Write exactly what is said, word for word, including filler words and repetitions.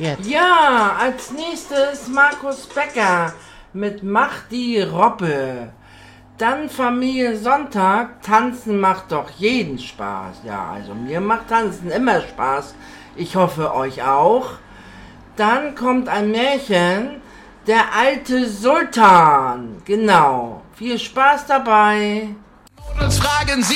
jetzt? Ja, als nächstes Markus Becker mit Mach die Robbe. Dann Familie Sonntag, Tanzen macht doch jeden Spaß. Ja, also mir macht Tanzen immer Spaß. Ich hoffe euch auch. Dann kommt ein Märchen, der alte Sultan. Genau. Viel Spaß dabei. Uns fragen Sie